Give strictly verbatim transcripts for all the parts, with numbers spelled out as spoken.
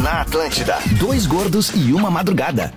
Na Atlântida, dois gordos e uma madrugada.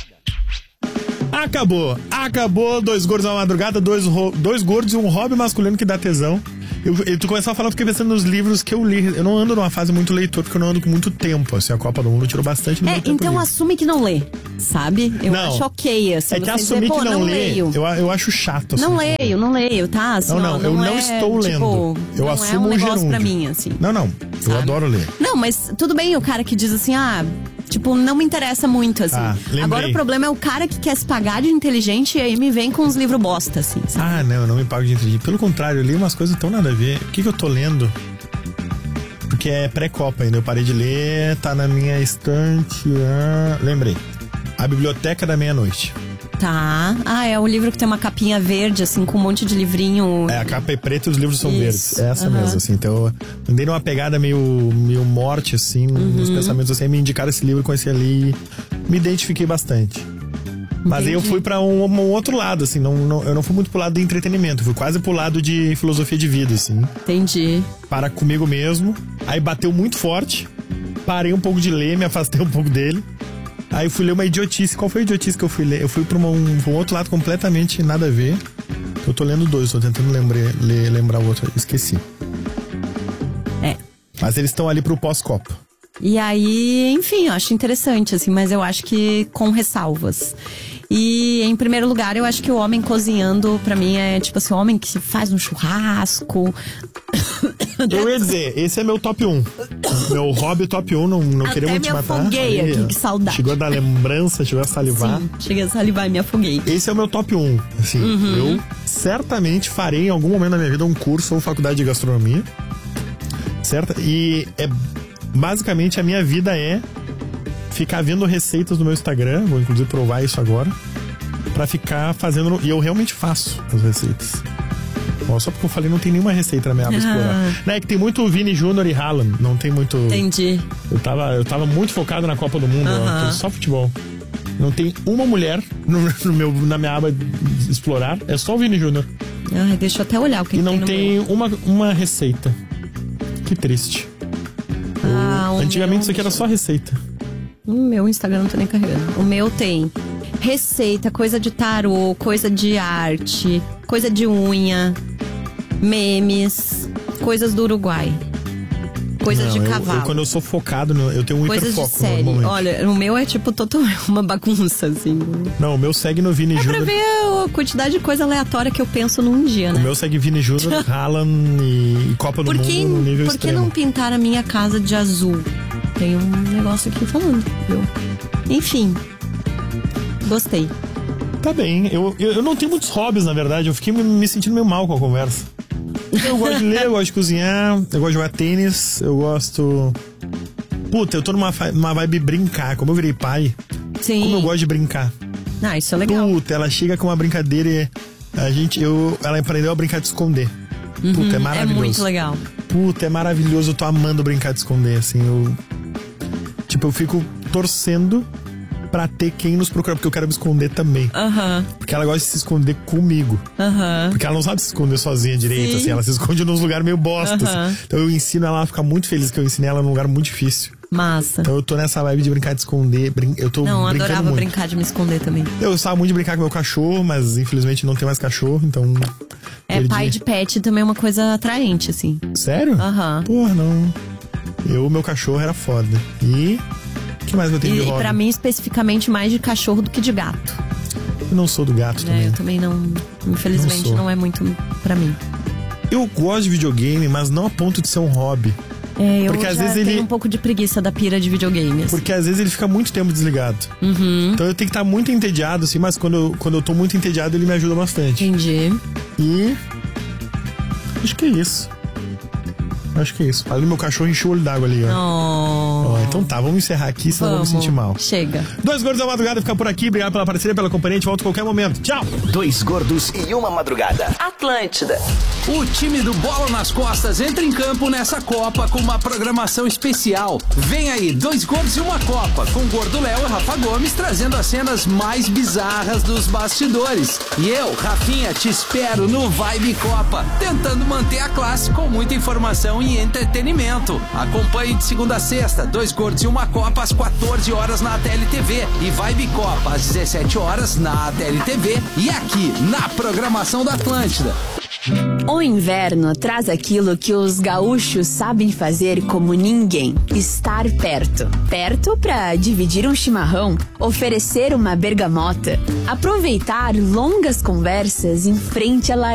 Acabou, acabou, dois gordos e uma madrugada, dois, ro- dois gordos e um hobby masculino que dá tesão. Eu, eu, tu começou a falar, eu fiquei pensando nos livros que eu li. Eu não ando numa fase muito leitor, porque eu não ando com muito tempo. Assim, a Copa do Mundo tirou bastante do É, meu tempo então livre. assume que não lê, sabe? Eu Não. acho ok, assim. É que você assumir dizer, que pô, não, não lê, leio. eu, eu acho chato. Não assim. leio, não leio, tá? Assim, Não, não, ó, eu não é, estou tipo, lendo. Eu não assumo é um o negócio gerúndio. pra mim, assim. Não, não, eu Sabe? adoro ler. Não, mas tudo bem o cara que diz assim, ah, tipo, não me interessa muito, assim. Ah, lembrei. Agora o problema é o cara que quer se pagar de inteligente e aí me vem com uns livros bosta, assim, sabe? Ah, não, eu não me pago de inteligente. Pelo contrário, eu li umas coisas tão nada a ver. O que, que eu tô lendo? Porque é pré-copa ainda, eu parei de ler, tá na minha estante. Ah, lembrei. A Biblioteca da Meia-Noite. Tá. Ah, é o livro que tem uma capinha verde, assim, com um monte de livrinho. É, a capa é preta e os livros são Isso. verdes. É essa Aham. mesmo, assim. Então, eu andei numa pegada meio, meio morte, assim, Uhum. nos pensamentos, assim, me indicaram esse livro, conheci ali, me identifiquei bastante. Mas aí eu Entendi. fui pra um, um outro lado, assim, não, não, eu não fui muito pro lado do entretenimento, fui quase pro lado de filosofia de vida, assim. Entendi. Para comigo mesmo, aí bateu muito forte, parei um pouco de ler, me afastei um pouco dele. Aí eu fui ler uma idiotice. Qual foi a idiotice que eu fui ler? Eu fui pra, uma, um, pra um outro lado completamente nada a ver. Eu tô lendo dois, tô tentando lembrar, ler, lembrar o outro, esqueci. É. Mas eles estão ali pro pós-copa. E aí, enfim, eu acho interessante, assim, mas eu acho que com ressalvas. E, em primeiro lugar, eu acho que o homem cozinhando, pra mim, é tipo assim, o homem que faz um churrasco. Eu ia dizer, esse é meu top um. Meu hobby top um, não, não Até queremos te me matar. afoguei Aí, aqui, ó. que saudade. Chegou a dar lembrança, chegou a salivar. Sim, cheguei a salivar e me afoguei. Esse é o meu top um. Assim, Uhum. eu certamente farei em algum momento da minha vida um curso ou faculdade de gastronomia. Certo? E é basicamente a minha vida é ficar vendo receitas no meu Instagram, vou inclusive provar isso agora, pra ficar fazendo, e eu realmente faço as receitas. Ó, só porque eu falei, não tem nenhuma receita na minha aba Ah. explorar. Não, é que tem muito Vini Júnior e Haaland, não tem muito. Entendi. Eu tava, eu tava muito focado na Copa do Mundo, ó, Aham. tem só futebol. Não tem uma mulher no, no meu, na minha aba de explorar, é só o Vini Júnior. Ai, deixa eu até olhar o que, E que não tem no tem meu. uma, uma receita. Que triste. Ah, o Antigamente meu- isso aqui era só receita. O meu Instagram não tô nem carregando. O meu tem receita, coisa de tarô, coisa de arte, coisa de unha, memes, coisas do Uruguai, coisas Não, de eu- cavalo. Eu, quando eu sou focado, no- eu tenho um Coisas de hiperfoco série. normalmente. Olha, o meu é tipo total uma bagunça, assim. Não, o meu segue no Vini É pra Júnior. ver a quantidade de coisa aleatória que eu penso num dia, O né? meu segue Vini Júnior, Haaland e, e Copa do Por que, Mundo no nível por que extremo. não pintar a minha casa de azul? Tem um negócio aqui falando, viu? Enfim. Gostei. Tá bem, eu, eu, eu não tenho muitos hobbies, na verdade. Eu fiquei me, me sentindo meio mal com a conversa. Eu gosto de ler, eu gosto de cozinhar, eu gosto de jogar tênis, eu gosto... Puta, eu tô numa fa- uma vibe brincar. Como eu virei pai, Sim. como eu gosto de brincar. Ah, isso é legal. Puta, ela chega com uma brincadeira e a gente, eu, ela aprendeu a brincar de esconder. Puta, é É maravilhoso. muito legal. Puta, é maravilhoso. Eu tô amando brincar de esconder, assim. Eu, tipo, eu fico torcendo pra ter quem nos procura, porque eu quero me esconder também. Aham, Porque ela gosta de se esconder comigo. aham. Porque ela não sabe se esconder sozinha direito, Sim. assim. Ela se esconde nos lugares meio bosta, Aham. assim. Então eu ensino ela a ficar muito feliz que eu ensinei ela num lugar muito difícil. Massa. Então eu tô nessa vibe de brincar de esconder. Brin... Eu tô Não, brincando adorava muito. brincar de me esconder também. Eu gostava muito de brincar com meu cachorro, mas infelizmente não tem mais cachorro, então... É, perdi. pai de pet também é uma coisa atraente, assim. Sério? Aham. Porra, não. Eu, meu cachorro era foda. E... O que mais que eu tenho E, de e hobby? pra mim, especificamente, mais de cachorro do que de gato. Eu não sou do gato Né? também. Eu também não. Infelizmente, Não não, sou. é muito pra mim. Eu gosto de videogame, mas não a ponto de ser um hobby. É, eu Porque já às vezes tenho ele- um pouco de preguiça da pira de videogame. assim. Porque às vezes ele fica muito tempo desligado. Uhum. Então eu tenho que estar muito entediado, assim, mas quando eu, quando eu tô muito entediado, ele me ajuda bastante. Entendi. E... Acho que é isso. Acho que é isso. Ali meu cachorro encheu o olho d'água ali, ó. Oh. Ó, então tá, vamos encerrar aqui, senão eu vou me sentir mal. Chega. Dois Gordos da Madrugada fica por aqui. Obrigado pela parceria, pela companhia. A gente volta a qualquer momento. Tchau! Dois gordos e uma madrugada. Atlântida. O time do Bola nas Costas entra em campo nessa Copa com uma programação especial. Vem aí, dois gordos e uma Copa, com Gordo Léo e Rafa Gomes trazendo as cenas mais bizarras dos bastidores. E eu, Rafinha, te espero no Vibe Copa, tentando manter a classe com muita informação e entretenimento. Acompanhe de segunda a sexta, dois gordos e uma Copa às quatorze horas na T L T V e Vibe Copa às dezessete horas na T L T V e aqui na programação da Atlântida. O inverno traz aquilo que os gaúchos sabem fazer como ninguém: estar perto. Perto para dividir um chimarrão, oferecer uma bergamota, aproveitar longas conversas em frente à lareira.